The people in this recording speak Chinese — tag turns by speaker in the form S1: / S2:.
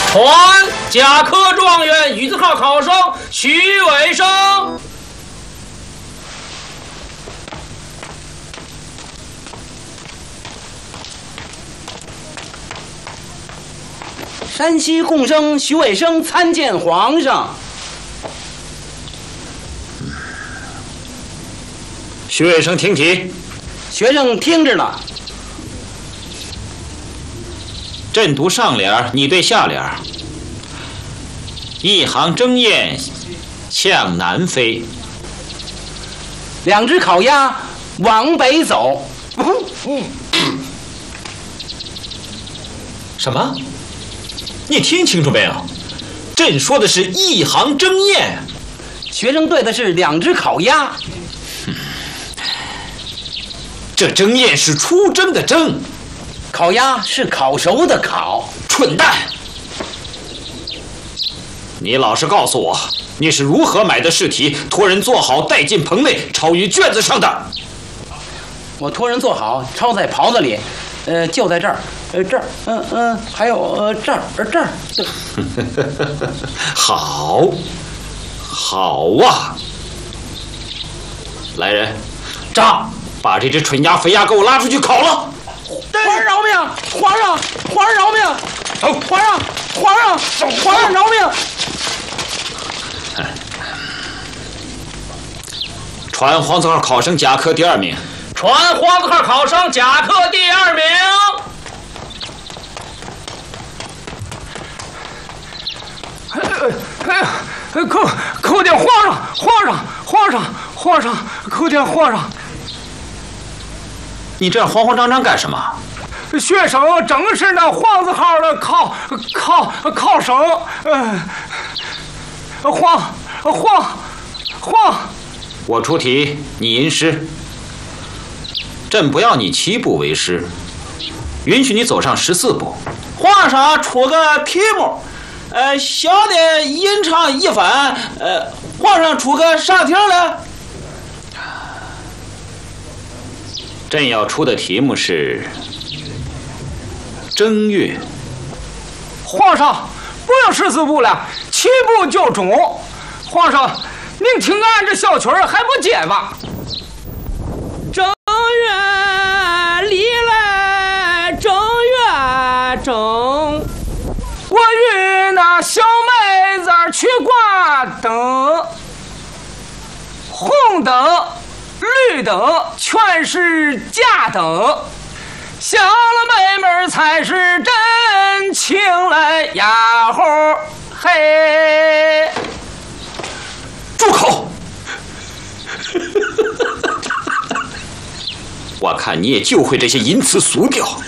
S1: 传甲科状元女字号考生徐伟生。
S2: 山西贡生徐伟生参见皇上。
S3: 徐伟生听题。
S2: 学生听着呢。
S3: 朕读上联，你对下联。一行争雁向南飞，
S2: 两只烤鸭往北走。
S3: 什么？你听清楚没有？朕说的是一行争雁。
S2: 学生对的是两只烤鸭。
S3: 这争雁是出征的征，
S2: 烤鸭是烤熟的烤。
S3: 蠢蛋！你老实告诉我，你是如何买的试题，托人做好带进棚内，抄于卷子上的？
S2: 我托人做好，抄在袍子里，就在这儿，这儿，还有这儿，这儿。
S3: 好，好啊！来人，炸！把这只蠢鸭、肥鸭给我拉出去烤了！
S2: 皇上饶命！皇上饶命！
S3: 走！
S2: 皇上饶命！
S3: 传黄字号考生甲科第2名。
S1: 传黄字号考生甲科第2名。
S4: 叩见皇上，叩见皇上。
S3: 你这样慌慌张张干什么？
S4: 学生正是那黄字号的考生。
S3: 我出题，你吟诗。朕不要你7步为诗，允许你走上14步。
S5: 皇上出个题目，小的吟唱一番，皇上出个啥题了？
S3: 朕要出的题目是正月。
S4: 皇上不用14步了，7步就中。皇上，您听俺这小曲儿还不接吧？
S5: 正月里来正月正，
S4: 我与那小妹子去挂灯，红灯绿灯全是假灯，小了妹妹才是真情来丫鬟嘿。
S3: 住口！我看你也就会这些淫词俗调。